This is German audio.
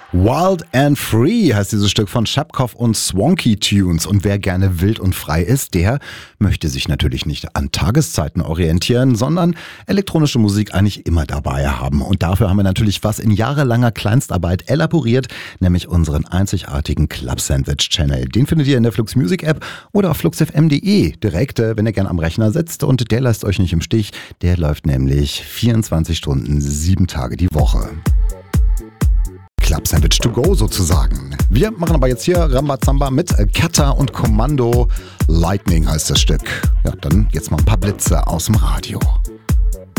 Wild and Free heißt dieses Stück von Schapkow und Swanky Tunes. Und wer gerne wild und frei ist, der möchte sich natürlich nicht an Tageszeiten orientieren, sondern elektronische Musik eigentlich immer dabei haben. Und dafür haben wir natürlich was in jahrelanger Kleinstarbeit elaboriert, nämlich unseren einzigartigen Club Sandwich Channel. Den findet ihr in der Flux Music App oder auf fluxfm.de direkt, wenn ihr gerne am Rechner sitzt. Und der lasst euch nicht im Stich. Der läuft nämlich 24 Stunden, 7 Tage die Woche. Club Sandwich to go sozusagen. Wir machen aber jetzt hier Rambazamba mit Kata und Kommando. Lightning heißt das Stück. Ja, dann jetzt mal ein paar Blitze aus dem Radio.